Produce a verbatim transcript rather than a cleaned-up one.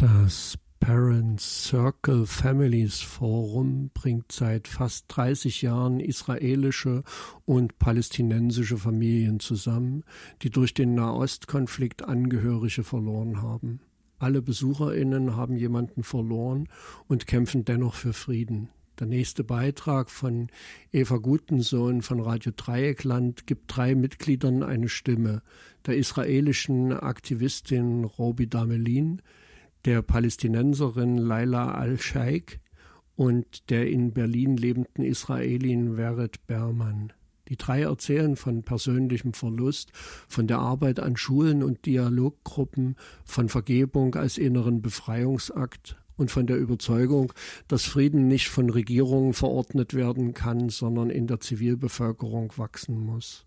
Das Parents Circle Families Forum bringt seit fast dreißig Jahren israelische und palästinensische Familien zusammen, die durch den Nahostkonflikt Angehörige verloren haben. Alle BesucherInnen haben jemanden verloren und kämpfen dennoch für Frieden. Der nächste Beitrag von Eva Gutensohn von Radio Dreieckland gibt drei Mitgliedern eine Stimme: der israelischen Aktivistin Robi Damelin, der Palästinenserin Laila Al-Sheikh und der in Berlin lebenden Israelin Vered Berman. Die drei erzählen von persönlichem Verlust, von der Arbeit an Schulen und Dialoggruppen, von Vergebung als inneren Befreiungsakt und von der Überzeugung, dass Frieden nicht von Regierungen verordnet werden kann, sondern in der Zivilbevölkerung wachsen muss.